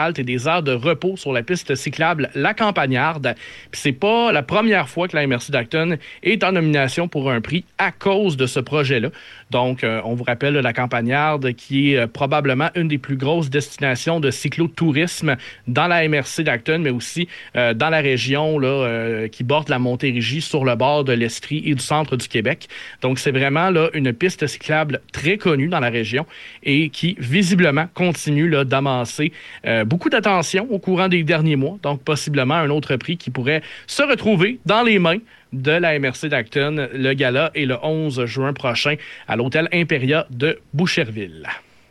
halte et des aires de repos sur la piste cyclable La Campagnarde. Puis c'est pas la première fois que la MRC d'Acton est en nomination pour un prix à cause de ce projet-là. Donc, on vous rappelle la Campagnarde qui est probablement une des plus grosses destinations de cyclotourisme dans la MRC d'Acton, mais aussi dans la région là, qui borde la Montérégie sur le bord de l'Estrie et du centre du Québec. Donc, c'est vraiment là, une piste cyclable très connue dans la région et qui, visiblement, continue là, d'amasser beaucoup d'attention au courant des derniers mois. Donc, possiblement un autre prix qui pourrait se retrouver dans les mains de la MRC d'Acton. Le gala est le 11 juin prochain à l'hôtel Imperia de Boucherville.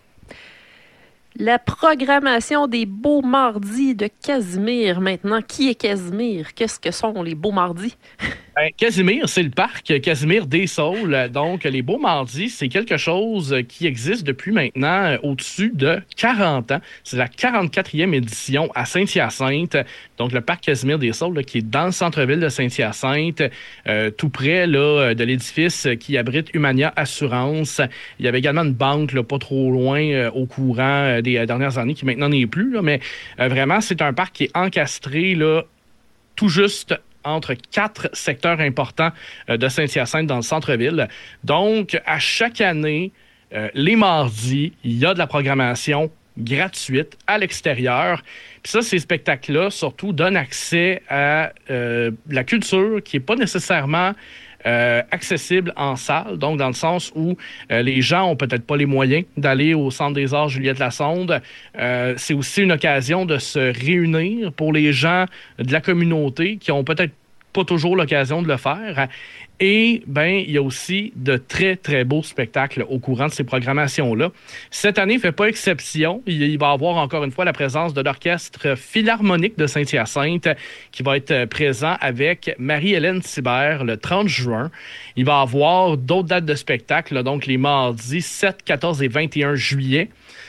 La programmation des Beaux Mardis de Casimir. Maintenant, qui est Casimir? Qu'est-ce que sont les Beaux Mardis? Casimir, c'est le parc Casimir des Saules. Donc, les Beaux Mardis, c'est quelque chose qui existe depuis maintenant au-dessus de 40 ans. C'est la 44e édition à Saint-Hyacinthe. Donc, le parc Casimir des Saules, là, qui est dans le centre-ville de Saint-Hyacinthe, tout près là, de l'édifice qui abrite Humania Assurance. Il y avait également une banque là, pas trop loin au courant des dernières années, qui maintenant n'est plus. Là, mais vraiment, c'est un parc qui est encastré là, tout juste entre 4 secteurs importants de Saint-Hyacinthe dans le centre-ville. Donc, à chaque année, les mardis, il y a de la programmation gratuite à l'extérieur. Puis ça, ces spectacles-là, surtout, donnent accès à la culture qui n'est pas nécessairement accessible en salle, donc dans le sens où les gens ont peut-être pas les moyens d'aller au Centre des Arts Juliette Lassonde. C'est aussi une occasion de se réunir pour les gens de la communauté qui ont peut-être pas toujours l'occasion de le faire. Et il y a aussi de très, très beaux spectacles au courant de ces programmations-là. Cette année ne fait pas exception. Il va y avoir encore une fois la présence de l'Orchestre Philharmonique de Saint-Hyacinthe qui va être présent avec Marie-Hélène Thibert le 30 juin. Il va y avoir d'autres dates de spectacle, donc les mardis 7, 14 et 21 juillet,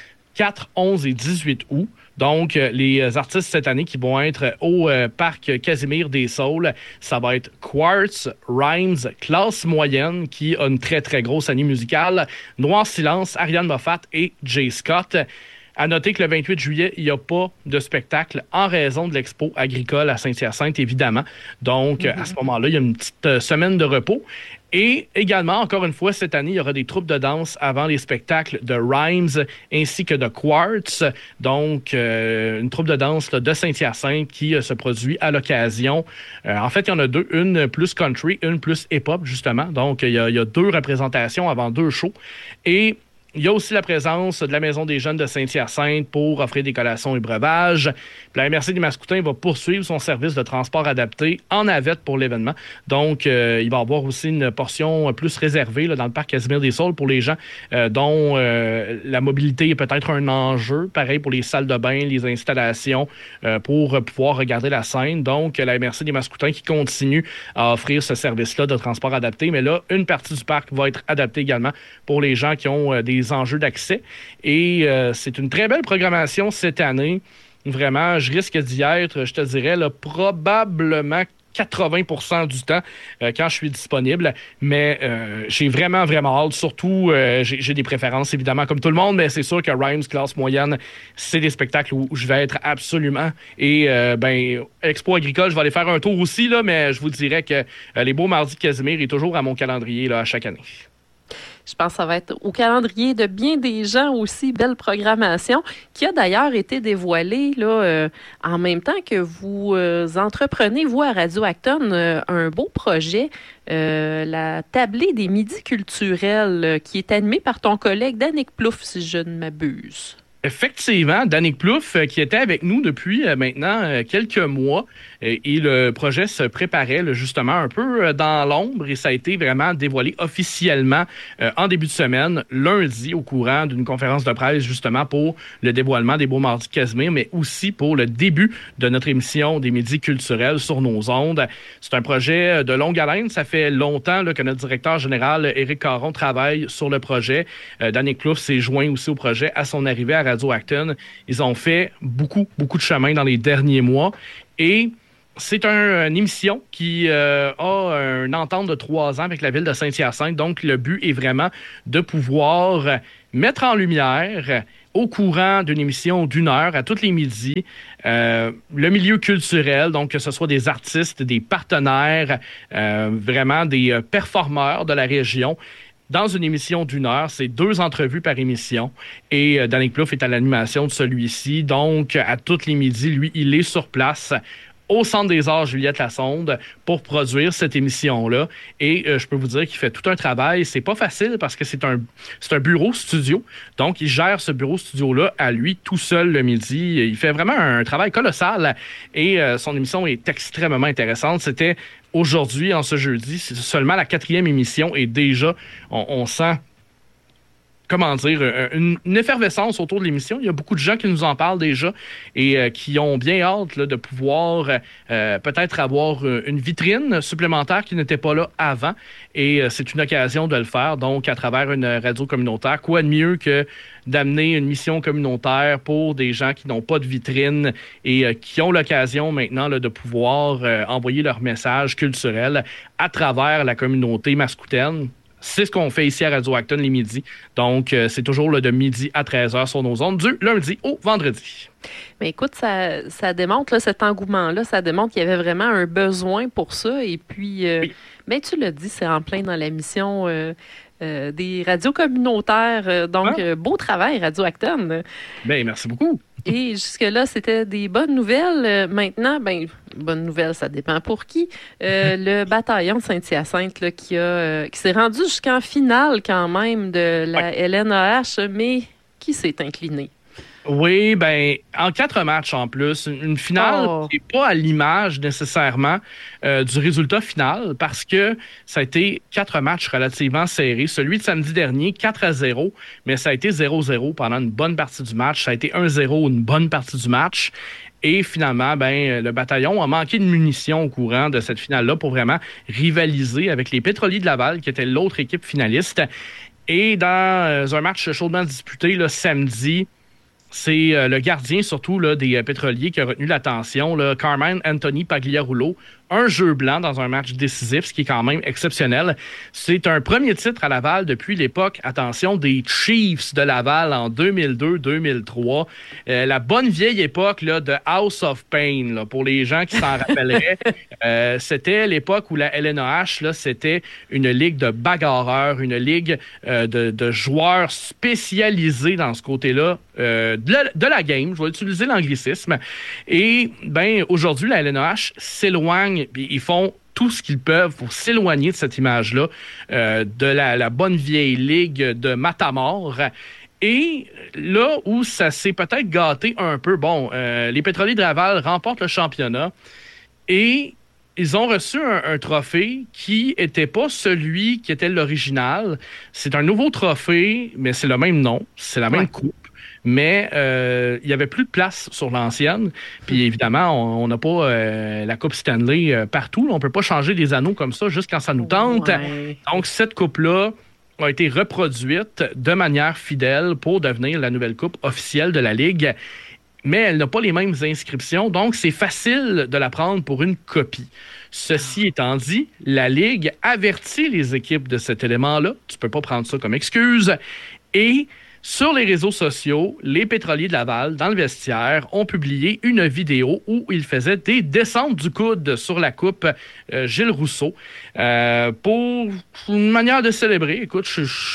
4, 11 et 18 août. Donc, les artistes cette année qui vont être au parc Casimir des Saules, ça va être Quartz, Rhymes, Classe Moyenne, qui a une très, très grosse année musicale, Noir Silence, Ariane Moffat et Jay Scott. À noter que le 28 juillet, il n'y a pas de spectacle en raison de l'expo agricole à Saint-Hyacinthe, évidemment. Donc, à ce moment-là, il y a une petite semaine de repos. Et également, encore une fois, cette année, il y aura des troupes de danse avant les spectacles de Rhymes ainsi que de Quartz. Donc, une troupe de danse là, de Saint-Hyacinthe qui se produit à l'occasion. En fait, il y en a deux, une plus country, une plus hip-hop, justement. Donc, il y a 2 représentations avant 2 shows. Et il y a aussi la présence de la Maison des jeunes de Saint-Hyacinthe pour offrir des collations et breuvages. Puis la MRC des Mascoutins va poursuivre son service de transport adapté en navette pour l'événement. Donc, il va y avoir aussi une portion plus réservée là, dans le parc Casimir des Saules pour les gens dont la mobilité est peut-être un enjeu. Pareil pour les salles de bain, les installations pour pouvoir regarder la scène. Donc, la MRC des Mascoutins qui continue à offrir ce service-là de transport adapté. Mais là, une partie du parc va être adaptée également pour les gens qui ont des enjeux d'accès. Et c'est une très belle programmation cette année. Vraiment, je risque d'y être, je te dirais, là, probablement 80% du temps quand je suis disponible. Mais j'ai vraiment, vraiment hâte. Surtout, j'ai des préférences, évidemment, comme tout le monde, mais c'est sûr que Rhymes, Classe Moyenne, c'est des spectacles où je vais être absolument. Et, Expo Agricole, je vais aller faire un tour aussi, là, mais je vous dirais que les Beaux Mardis de Casimir est toujours à mon calendrier là, à chaque année. Je pense que ça va être au calendrier de bien des gens aussi. Belle programmation qui a d'ailleurs été dévoilée là, en même temps que vous entreprenez, vous, à Radio Acton, un beau projet, la tablée des midis culturels qui est animée par ton collègue Danick Plouffe, si je ne m'abuse. Effectivement, Danick Plouffe, qui était avec nous depuis maintenant quelques mois, et le projet se préparait là, justement un peu dans l'ombre et ça a été vraiment dévoilé officiellement en début de semaine, lundi, au courant d'une conférence de presse justement pour le dévoilement des Beaux Mardis de Casimir, mais aussi pour le début de notre émission des Midis culturels sur nos ondes. C'est un projet de longue haleine. Ça fait longtemps là, que notre directeur général, Éric Caron, travaille sur le projet. Danick Plouffe s'est joint aussi au projet à son arrivée à Radio Acton. Ils ont fait beaucoup de chemin dans les derniers mois et c'est une émission qui a une entente de 3 ans avec la ville de Saint-Hyacinthe. Donc, le but est vraiment de pouvoir mettre en lumière au courant d'une émission d'1 heure à tous les midis, le milieu culturel, donc que ce soit des artistes, des partenaires, vraiment des performeurs de la région. Dans une émission d'1 heure, c'est 2 entrevues par émission et Danick Plouffe est à l'animation de celui-ci. Donc, à tous les midis, lui, il est sur place au Centre des Arts Juliette Lassonde pour produire cette émission-là. Et je peux vous dire qu'il fait tout un travail. C'est pas facile parce que c'est un bureau studio. Donc, il gère ce bureau studio-là à lui tout seul le midi. Il fait vraiment un travail colossal et son émission est extrêmement intéressante. C'était aujourd'hui, en ce jeudi, c'est seulement la 4e émission et déjà, on sent... comment dire, une effervescence autour de l'émission. Il y a beaucoup de gens qui nous en parlent déjà et qui ont bien hâte là, de pouvoir peut-être avoir une vitrine supplémentaire qui n'était pas là avant. Et c'est une occasion de le faire, donc à travers une radio communautaire. Quoi de mieux que d'amener une mission communautaire pour des gens qui n'ont pas de vitrine et qui ont l'occasion maintenant là, de pouvoir envoyer leur message culturel à travers la communauté mascoutaine. C'est ce qu'on fait ici à Radio Acton les midis. Donc, c'est toujours là, de midi à 13h sur nos ondes, du lundi au vendredi. Mais écoute, ça démontre là, cet engouement-là, ça démontre qu'il y avait vraiment un besoin pour ça. Et puis, oui. Ben, tu l'as dit, c'est en plein dans la mission des radios communautaires. Donc, beau travail, Radio Acton. Bien, merci beaucoup. Et jusque-là, c'était des bonnes nouvelles. Maintenant, ben, bonnes nouvelles, ça dépend pour qui. Le bataillon de Saint-Hyacinthe là, qui s'est rendu jusqu'en finale quand même de la LNAH, mais qui s'est incliné. Oui, ben en 4 matchs en plus. Une finale qui n'est pas à l'image nécessairement du résultat final parce que ça a été 4 matchs relativement serrés. Celui de samedi dernier, 4-0, mais ça a été 0-0 pendant une bonne partie du match. Ça a été 1-0 une bonne partie du match. Et finalement, ben, le bataillon a manqué de munitions au courant de cette finale-là pour vraiment rivaliser avec les Pétroliers de Laval, qui étaient l'autre équipe finaliste. Et dans un match chaudement disputé là, samedi, c'est le gardien, surtout là, des Pétroliers, qui a retenu l'attention, là, Carmine Anthony Pagliarulo. Un jeu blanc dans un match décisif, ce qui est quand même exceptionnel. C'est un premier titre à Laval depuis l'époque, attention, des Chiefs de Laval en 2002-2003. La bonne vieille époque là, de House of Pain, là, pour les gens qui s'en rappelleraient. C'était l'époque où la LNAH, là, c'était une ligue de bagarreurs, une ligue de joueurs spécialisés dans ce côté-là de la game. Je vais utiliser l'anglicisme. Et ben aujourd'hui, la LNAH s'éloigne. Ils font tout ce qu'ils peuvent pour s'éloigner de cette image-là, de la bonne vieille ligue de Matamor. Et là où ça s'est peut-être gâté un peu, les Pétroliers de Laval remportent le championnat et ils ont reçu un trophée qui n'était pas celui qui était l'original. C'est un nouveau trophée, mais c'est le même nom, c'est la même coupe. Mais il n'y avait plus de place sur l'ancienne. Puis évidemment, on n'a pas la Coupe Stanley partout. On ne peut pas changer des anneaux comme ça juste quand ça nous tente. Ouais. Donc, cette coupe-là a été reproduite de manière fidèle pour devenir la nouvelle coupe officielle de la Ligue. Mais elle n'a pas les mêmes inscriptions. Donc, c'est facile de la prendre pour une copie. Ceci étant dit, la Ligue avertit les équipes de cet élément-là. Tu ne peux pas prendre ça comme excuse. Et sur les réseaux sociaux, les Pétroliers de Laval, dans le vestiaire, ont publié une vidéo où ils faisaient des descentes du coude sur la coupe Gilles Rousseau pour une manière de célébrer. Écoute,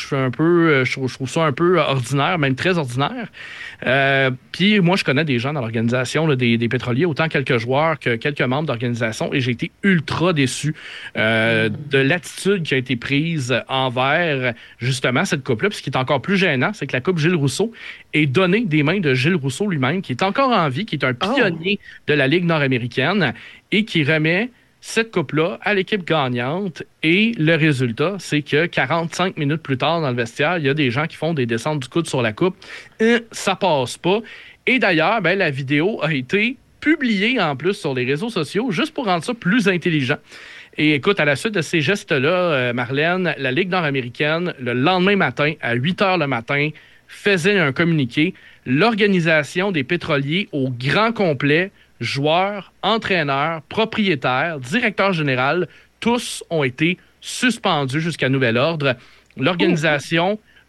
je trouve ça un peu ordinaire, même très ordinaire. Puis moi, je connais des gens dans l'organisation là, des Pétroliers, autant quelques joueurs que quelques membres d'organisation, et j'ai été ultra déçu de l'attitude qui a été prise envers justement cette coupe-là. Puis ce qui est encore plus gênant, c'est que la coupe Gilles Rousseau est donnée des mains de Gilles Rousseau lui-même, qui est encore en vie, qui est un pionnier de la Ligue nord-américaine et qui remet cette coupe-là à l'équipe gagnante. Et le résultat, c'est que 45 minutes plus tard dans le vestiaire, il y a des gens qui font des descentes du coude sur la coupe. Ça passe pas. Et d'ailleurs, la vidéo a été publiée en plus sur les réseaux sociaux juste pour rendre ça plus intelligent. Et écoute, à la suite de ces gestes-là, Marlène, la Ligue nord-américaine, le lendemain matin, à 8 heures le matin, faisait un communiqué. L'organisation des Pétroliers au grand complet, joueurs, entraîneurs, propriétaires, directeurs généraux, tous ont été suspendus jusqu'à nouvel ordre. L'organisation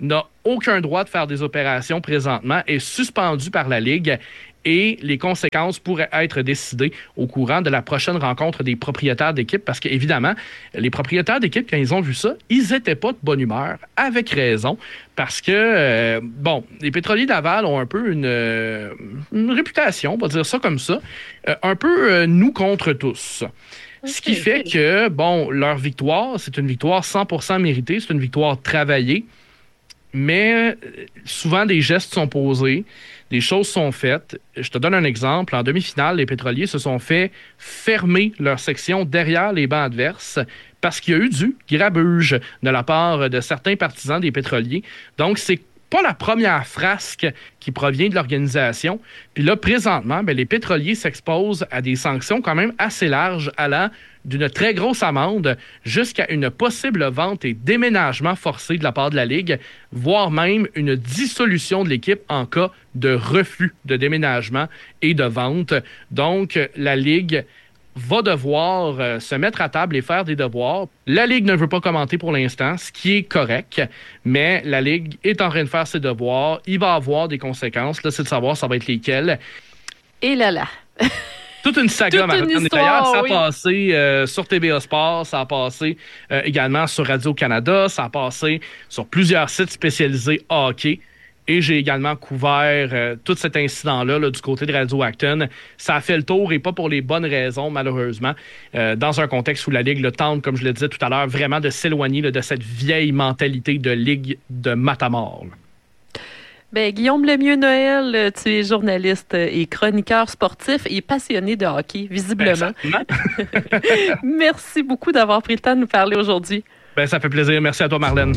n'a aucun droit de faire des opérations présentement, est suspendu par la Ligue et les conséquences pourraient être décidées au courant de la prochaine rencontre des propriétaires d'équipe parce qu'évidemment, les propriétaires d'équipe, quand ils ont vu ça, ils n'étaient pas de bonne humeur, avec raison, parce que, les pétroliers d'Aval ont un peu une réputation, on va dire ça comme ça, un peu nous contre tous. Ce qui fait que, leur victoire, c'est une victoire 100% méritée, c'est une victoire travaillée, mais souvent des gestes sont posés, des choses sont faites. Je te donne un exemple. En demi-finale, les pétroliers se sont fait fermer leur section derrière les bancs adverses parce qu'il y a eu du grabuge de la part de certains partisans des pétroliers. Donc, c'est pas la première frasque qui provient de l'organisation. Puis là, présentement, les pétroliers s'exposent à des sanctions quand même assez larges, allant d'une très grosse amende jusqu'à une possible vente et déménagement forcé de la part de la Ligue, voire même une dissolution de l'équipe en cas de refus de déménagement et de vente. Donc, la Ligue va devoir se mettre à table et faire des devoirs. La Ligue ne veut pas commenter pour l'instant, ce qui est correct, mais la Ligue est en train de faire ses devoirs. Il va avoir des conséquences. Là, c'est de savoir ça va être lesquelles. Et là. Toute une saga, Marlène. D'ailleurs, ça a passé sur TVA Sport, ça a passé également sur Radio-Canada, ça a passé sur plusieurs sites spécialisés hockey. Et j'ai également couvert tout cet incident-là du côté de Radio Acton. Ça a fait le tour et pas pour les bonnes raisons, malheureusement, dans un contexte où la Ligue tente, comme je le disais tout à l'heure, vraiment de s'éloigner de cette vieille mentalité de Ligue de matamor. Guillaume Lemieux-Noël, tu es journaliste et chroniqueur sportif et passionné de hockey, visiblement. Merci beaucoup d'avoir pris le temps de nous parler aujourd'hui. Ça fait plaisir. Merci à toi, Marlène.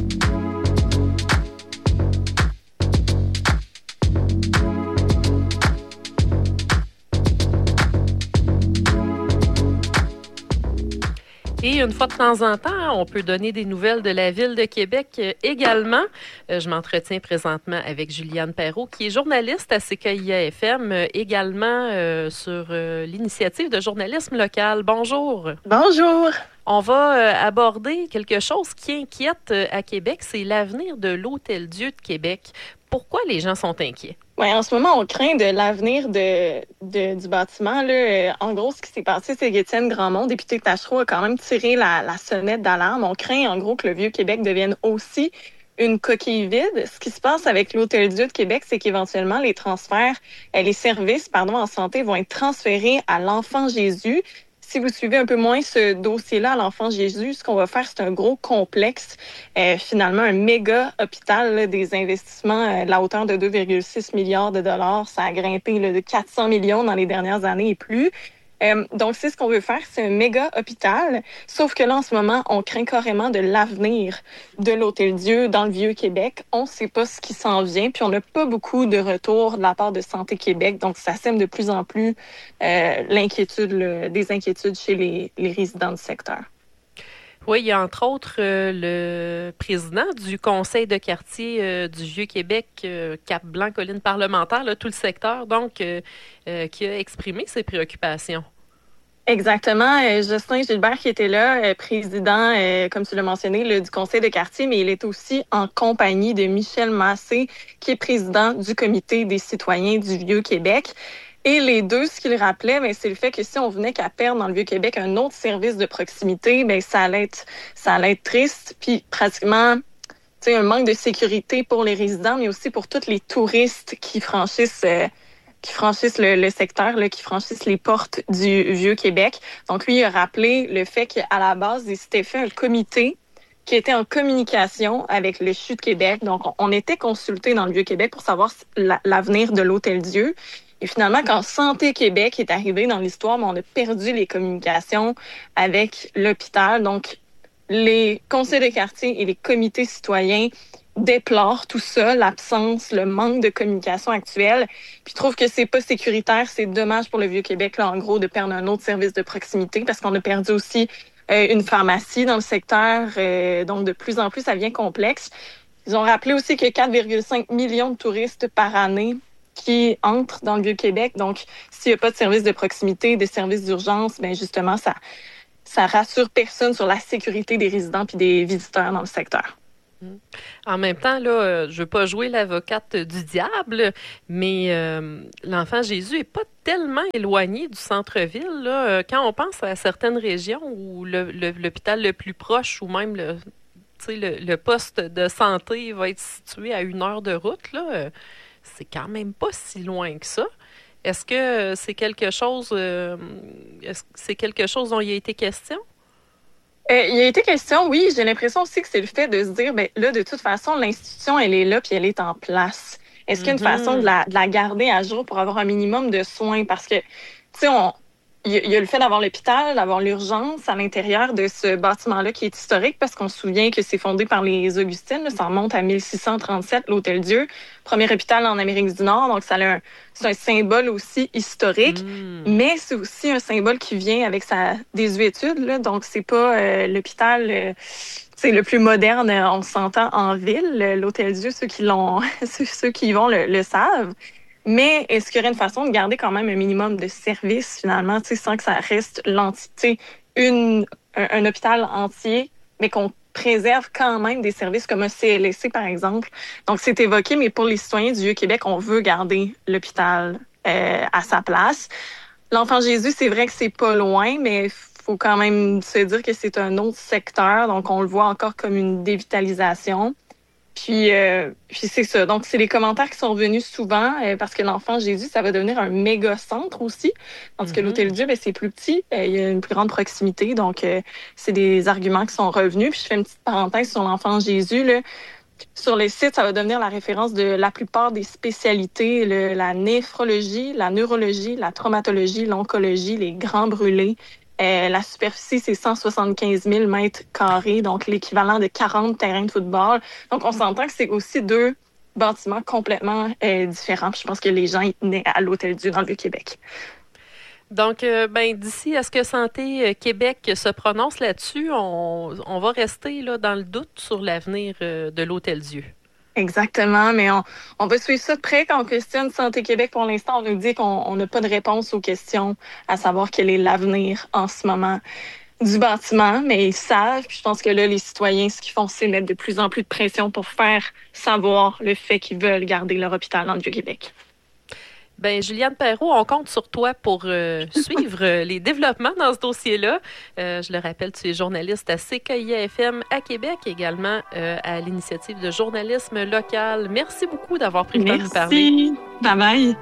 Et une fois de temps en temps, on peut donner des nouvelles de la Ville de Québec également. Je m'entretiens présentement avec Juliane Perrault, qui est journaliste à CKIA-FM, également sur l'initiative de journalisme local. Bonjour. Bonjour. On va aborder quelque chose qui inquiète à Québec, c'est l'avenir de l'Hôtel-Dieu de Québec. Pourquoi les gens sont inquiets? Oui, en ce moment, on craint de l'avenir du bâtiment. Là. En gros, ce qui s'est passé, c'est qu'Étienne Grandmont, député de Tachereau, a quand même tiré la sonnette d'alarme. On craint, en gros, que le Vieux-Québec devienne aussi une coquille vide. Ce qui se passe avec l'Hôtel-Dieu de Québec, c'est qu'éventuellement, les services en santé vont être transférés à l'Enfant Jésus. Si vous suivez un peu moins ce dossier-là à l'Enfant Jésus, ce qu'on va faire, c'est un gros complexe, finalement un méga hôpital, là, des investissements de la hauteur de 2,6 milliards de dollars. Ça a grimpé de 400 millions dans les dernières années et plus. Donc, c'est ce qu'on veut faire, c'est un méga hôpital. Sauf que là, en ce moment, on craint carrément de l'avenir de l'Hôtel-Dieu dans le Vieux-Québec. On ne sait pas ce qui s'en vient, puis on n'a pas beaucoup de retours de la part de Santé Québec. Donc, ça sème de plus en plus des inquiétudes chez les résidents du secteur. Oui, il y a entre autres le président du conseil de quartier du Vieux-Québec, Cap-Blanc, colline parlementaire, là, tout le secteur, donc, qui a exprimé ses préoccupations. Exactement. Justin Gilbert qui était là, président, comme tu l'as mentionné, du conseil de quartier, mais il est aussi en compagnie de Michel Massé, qui est président du comité des citoyens du Vieux-Québec. Et les deux, ce qu'ils rappelaient, c'est le fait que si on venait qu'à perdre dans le Vieux-Québec un autre service de proximité, ça allait être triste, puis pratiquement un manque de sécurité pour les résidents, mais aussi pour tous les touristes qui franchissent le secteur, là, qui franchissent les portes du Vieux-Québec. Donc, lui, il a rappelé le fait qu'à la base, il s'était fait un comité qui était en communication avec le CHU de Québec. Donc, on était consulté dans le Vieux-Québec pour savoir l'avenir de l'Hôtel-Dieu. Et finalement, quand Santé Québec est arrivé dans l'histoire, on a perdu les communications avec l'hôpital. Donc, les conseils de quartier et les comités citoyens déplorent tout ça, l'absence, le manque de communication actuelle. Puis je trouve que c'est pas sécuritaire, c'est dommage pour le Vieux-Québec, là, en gros, de perdre un autre service de proximité parce qu'on a perdu aussi une pharmacie dans le secteur. Donc, de plus en plus, ça devient complexe. Ils ont rappelé aussi que 4,5 millions de touristes par année qui entrent dans le Vieux-Québec. Donc, s'il n'y a pas de service de proximité, de services d'urgence, justement, ça rassure personne sur la sécurité des résidents puis des visiteurs dans le secteur. En même temps, là, je veux pas jouer l'avocate du diable, mais l'enfant Jésus est pas tellement éloigné du centre-ville, là. Quand on pense à certaines régions où l'hôpital le plus proche ou même tu sais, le poste de santé va être situé à 1 heure de route, là, c'est quand même pas si loin que ça. Est-ce que c'est quelque chose, dont il y a été question? Il a été question, oui, j'ai l'impression aussi que c'est le fait de se dire, ben là, de toute façon, l'institution, elle est là puis elle est en place. Est-ce qu'il y a une façon de la garder à jour pour avoir un minimum de soins? Parce que, tu sais, il y a le fait d'avoir l'hôpital, d'avoir l'urgence à l'intérieur de ce bâtiment-là qui est historique parce qu'on se souvient que c'est fondé par les Augustines. Là, ça remonte à 1637, l'Hôtel-Dieu, premier hôpital en Amérique du Nord. Donc, c'est un symbole aussi historique, mais c'est aussi un symbole qui vient avec sa désuétude. Là, donc, c'est pas l'hôpital... c'est le plus moderne, on s'entend en ville. L'Hôtel-Dieu, ceux qui y vont le savent. Mais est-ce qu'il y aurait une façon de garder quand même un minimum de services, finalement, sans que ça reste l'entité, un hôpital entier, mais qu'on préserve quand même des services comme un CLSC, par exemple. Donc, c'est évoqué, mais pour les citoyens du Vieux-Québec, on veut garder l'hôpital à sa place. L'Enfant Jésus, c'est vrai que c'est pas loin, mais faut quand même se dire que c'est un autre secteur, donc on le voit encore comme une dévitalisation. Puis c'est ça. Donc, c'est les commentaires qui sont revenus souvent parce que l'Enfant Jésus, ça va devenir un méga centre aussi. Tandis que l'Hôtel-Dieu, c'est plus petit. Il y a une plus grande proximité. Donc, c'est des arguments qui sont revenus. Puis, je fais une petite parenthèse sur l'Enfant Jésus. Là. Sur les sites, ça va devenir la référence de la plupart des spécialités, la néphrologie, la neurologie, la traumatologie, l'oncologie, les grands brûlés. La superficie, c'est 175 000 mètres carrés, donc l'équivalent de 40 terrains de football. Donc, on s'entend que c'est aussi 2 bâtiments complètement différents. Puis je pense que les gens y tenaient à l'Hôtel-Dieu dans le Vieux-Québec. Donc, d'ici à ce que Santé Québec se prononce là-dessus, on va rester là, dans le doute sur l'avenir de l'Hôtel-Dieu. Exactement, mais on va suivre ça de près. Quand on questionne Santé Québec, pour l'instant, on nous dit qu'on n'a pas de réponse aux questions, à savoir quel est l'avenir en ce moment du bâtiment, mais ils savent. Puis je pense que là, les citoyens, ce qu'ils font, c'est mettre de plus en plus de pression pour faire savoir le fait qu'ils veulent garder leur hôpital dans le Vieux-Québec. Bien, Juliane Perrault, on compte sur toi pour suivre les développements dans ce dossier-là. Je le rappelle, tu es journaliste à CKIA-FM à Québec, également à l'initiative de journalisme local. Merci beaucoup d'avoir pris le temps de nous parler. Merci. Bye-bye.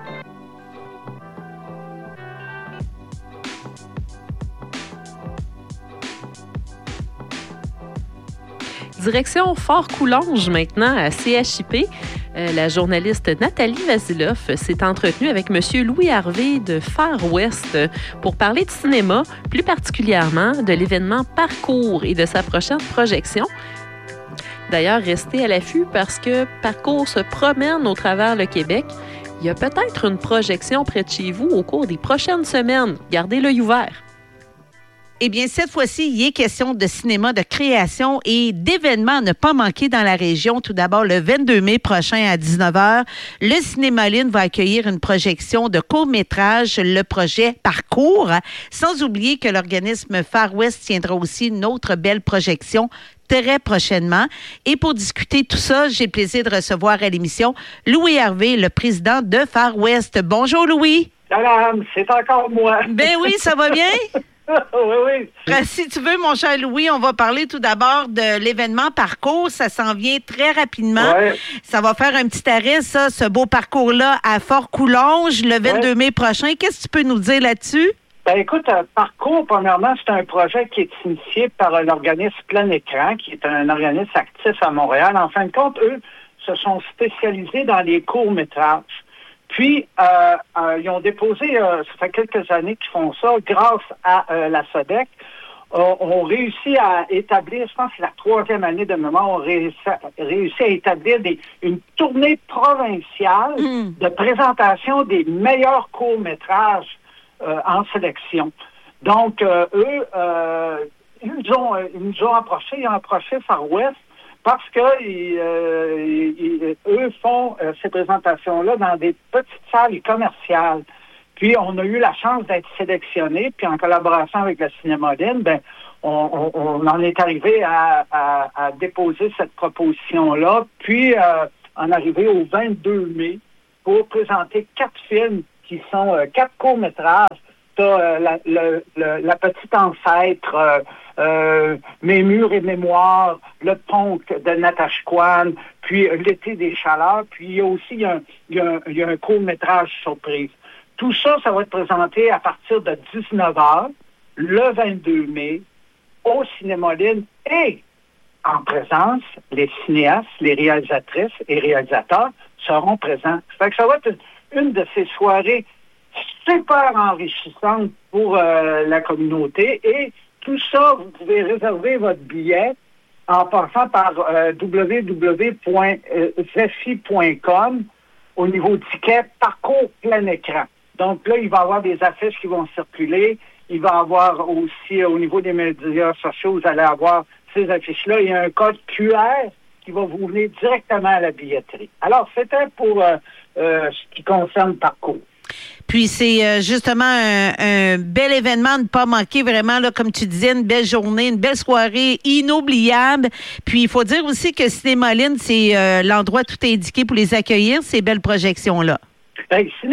Direction Fort-Coulonge maintenant à CHIP. La journaliste Nathalie Vasiloff s'est entretenue avec M. Louis Harvey de Far West pour parler de cinéma, plus particulièrement de l'événement Parcours et de sa prochaine projection. D'ailleurs, restez à l'affût parce que Parcours se promène au travers le Québec. Il y a peut-être une projection près de chez vous au cours des prochaines semaines. Gardez l'œil ouvert. Eh bien, cette fois-ci, il est question de cinéma, de création et d'événements à ne pas manquer dans la région. Tout d'abord, le 22 mai prochain à 19h, le Cinéma Lynn va accueillir une projection de court-métrage, le projet Parcours. Sans oublier que l'organisme Far West tiendra aussi une autre belle projection très prochainement. Et pour discuter tout ça, j'ai le plaisir de recevoir à l'émission Louis Harvey, le président de Far West. Bonjour, Louis. Salam, c'est encore moi. Ben oui, ça va bien? Oui. Si tu veux, mon cher Louis, on va parler tout d'abord de l'événement Parcours. Ça s'en vient très rapidement. Ouais. Ça va faire un petit arrêt, ça, ce beau parcours-là, à Fort-Coulonge, le 22 mai prochain. Qu'est-ce que tu peux nous dire là-dessus? Ben écoute, Parcours, premièrement, c'est un projet qui est initié par l'organisme Plein Écran, qui est un organisme actif à Montréal. En fin de compte, eux se sont spécialisés dans les courts-métrages. Puis, ils ont déposé, ça fait quelques années qu'ils font ça, grâce à la SODEC, ont réussi à établir, je pense que c'est la 3e année de mémoire, ont réussi à établir une tournée provinciale de présentation des meilleurs courts-métrages en sélection. Donc, eux, ils nous ont approché, ils ont approché Far West, parce que eux font ces présentations-là dans des petites salles commerciales. Puis, on a eu la chance d'être sélectionnés, puis en collaboration avec le Cinéma Lynn, on en est arrivé à déposer cette proposition-là, puis en arriver au 22 mai pour présenter 4 films qui sont 4 courts-métrages. T'as la petite ancêtre, Mes murs et mémoires, Le Ponk de Natasha Kwan, puis L'été des chaleurs, puis il y a aussi un court-métrage surprise. Tout ça, ça va être présenté à partir de 19h, le 22 mai, au Cinéma Lynn, et en présence, les cinéastes, les réalisatrices et réalisateurs seront présents. Ça fait que ça va être une de ces soirées super enrichissante pour la communauté, et tout ça, vous pouvez réserver votre billet en passant par www.zefi.com au niveau ticket parcours plein écran. Donc là, il va y avoir des affiches qui vont circuler. Il va y avoir aussi, au niveau des médias sociaux, vous allez avoir ces affiches-là. Il y a un code QR qui va vous mener directement à la billetterie. Alors, c'était pour ce qui concerne parcours. Puis c'est justement un bel événement à ne pas manquer, vraiment, là, comme tu disais, une belle journée, une belle soirée inoubliable. Puis il faut dire aussi que Cinéma Lynn, c'est l'endroit tout indiqué pour les accueillir, ces belles projections-là. Hey,